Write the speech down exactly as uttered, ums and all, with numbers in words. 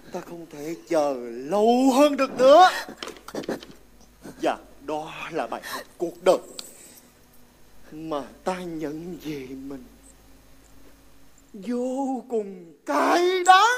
Ta không thể chờ lâu hơn được nữa. Và đó là bài học cuộc đời mà ta nhận về mình vô cùng cay đắng.